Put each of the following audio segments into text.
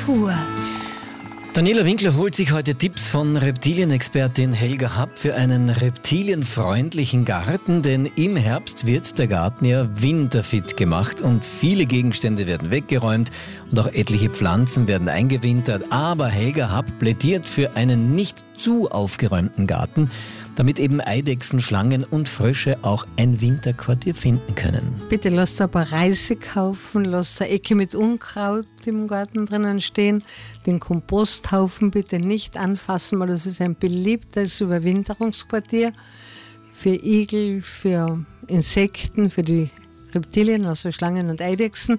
Natur. Daniela Winkler holt sich heute Tipps von Reptilienexpertin Helga Happ für einen reptilienfreundlichen Garten, denn im Herbst wird der Garten ja winterfit gemacht und viele Gegenstände werden weggeräumt und auch etliche Pflanzen werden eingewintert. Aber Helga Happ plädiert für einen nicht zu aufgeräumten Garten, damit eben Eidechsen, Schlangen und Frösche auch ein Winterquartier finden können. Bitte lasst ein paar Reise kaufen, lasst eine Ecke mit Unkraut im Garten drinnen stehen. Den Komposthaufen bitte nicht anfassen, weil das ist ein beliebtes Überwinterungsquartier für Igel, für Insekten, für die Reptilien, also Schlangen und Eidechsen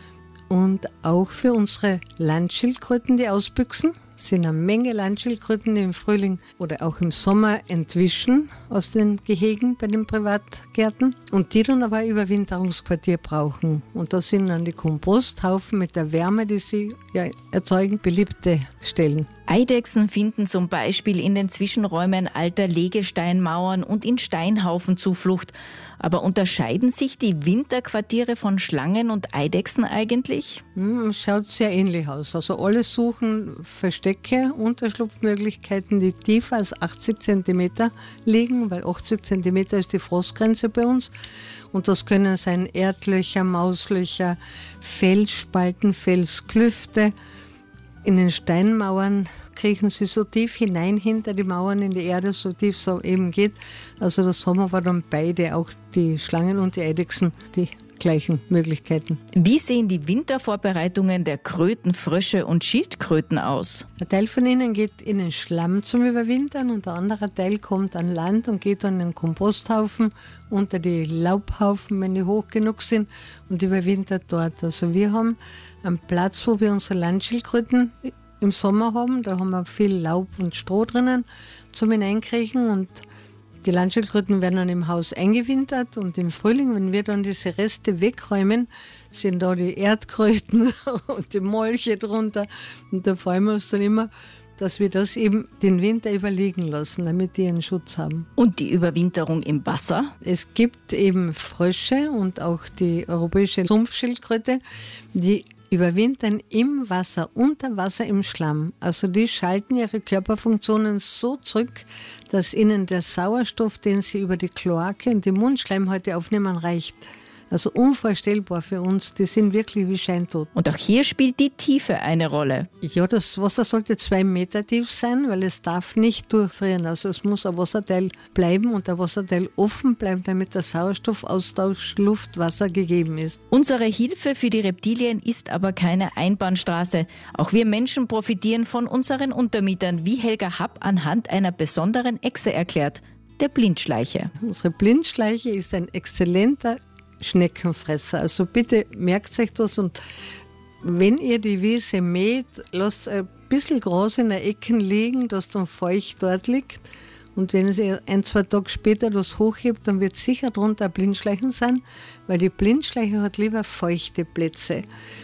und auch für unsere Landschildkröten, die ausbüchsen. Es sind eine Menge Landschildkröten, die im Frühling oder auch im Sommer entwischen aus den Gehegen bei den Privatgärten und die dann aber ein Überwinterungsquartier brauchen. Und da sind dann die Komposthaufen mit der Wärme, die sie erzeugen, beliebte Stellen. Eidechsen finden zum Beispiel in den Zwischenräumen alter Legesteinmauern und in Steinhaufen Zuflucht. Aber unterscheiden sich die Winterquartiere von Schlangen und Eidechsen eigentlich? Schaut sehr ähnlich aus. Also alle suchen Verstecke, Unterschlupfmöglichkeiten, die tiefer als 80 cm liegen, weil 80 cm ist die Frostgrenze bei uns. Und das können sein Erdlöcher, Mauslöcher, Felsspalten, Felsklüfte. In den Steinmauern kriechen sie so tief hinein hinter die Mauern in die Erde, so tief es eben geht. Also der Sommer war dann beide, auch die Schlangen und die Eidechsen, die gleichen Möglichkeiten. Wie sehen die Wintervorbereitungen der Kröten, Frösche und Schildkröten aus? Ein Teil von ihnen geht in den Schlamm zum Überwintern und der andere Teil kommt an Land und geht an den Komposthaufen unter die Laubhaufen, wenn die hoch genug sind, und überwintert dort. Also wir haben einen Platz, wo wir unsere Landschildkröten im Sommer haben. Da haben wir viel Laub und Stroh drinnen zum Hineinkriechen und die Landschildkröten werden dann im Haus eingewintert und im Frühling, wenn wir dann diese Reste wegräumen, sind da die Erdkröten und die Molche drunter und da freuen wir uns dann immer, dass wir das eben den Winter überliegen lassen, damit die einen Schutz haben. Und die Überwinterung im Wasser? Es gibt eben Frösche und auch die europäische Sumpfschildkröte, die überwintern im Wasser, unter Wasser im Schlamm. Also die schalten ihre Körperfunktionen so zurück, dass ihnen der Sauerstoff, den sie über die Kloake und die Mundschleimhäute aufnehmen, reicht. Also unvorstellbar für uns, die sind wirklich wie scheintot. Und auch hier spielt die Tiefe eine Rolle. Ja, das Wasser sollte 2 Meter tief sein, weil es darf nicht durchfrieren. Also es muss ein Wasserteil bleiben und der Wasserteil offen bleiben, damit der Sauerstoffaustausch Luft-Wasser gegeben ist. Unsere Hilfe für die Reptilien ist aber keine Einbahnstraße. Auch wir Menschen profitieren von unseren Untermietern, wie Helga Happ anhand einer besonderen Echse erklärt, der Blindschleiche. Unsere Blindschleiche ist ein exzellenter Schneckenfresser. Also bitte merkt euch das und wenn ihr die Wiese mäht, lasst ein bisschen Gras in der Ecken liegen, das dann feucht dort liegt. Und wenn ihr 1-2 Tage später das hochhebt, dann wird sicher drunter ein Blindschleichen sein, weil die Blindschleiche hat lieber feuchte Plätze.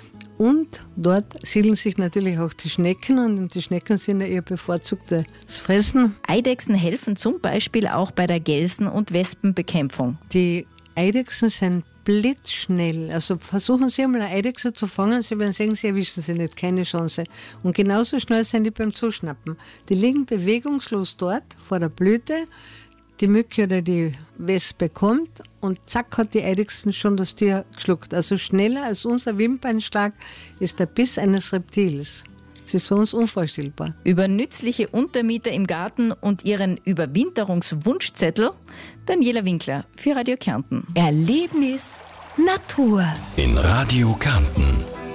Und dort siedeln sich natürlich auch die Schnecken und die Schnecken sind ja ihr bevorzugtes Fressen. Eidechsen helfen zum Beispiel auch bei der Gelsen- und Wespenbekämpfung. Die Eidechsen sind blitzschnell. Also versuchen Sie einmal eine Eidechse zu fangen, Sie werden sehen, Sie erwischen sie nicht, keine Chance. Und genauso schnell sind die beim Zuschnappen. Die liegen bewegungslos dort vor der Blüte, die Mücke oder die Wespe kommt und zack hat die Eidechsen schon das Tier geschluckt. Also schneller als unser Wimpernschlag ist der Biss eines Reptils. Das ist für uns unvorstellbar. Über nützliche Untermieter im Garten und ihren Überwinterungswunschzettel Daniela Winkler für Radio Kärnten. Erlebnis Natur in Radio Kärnten.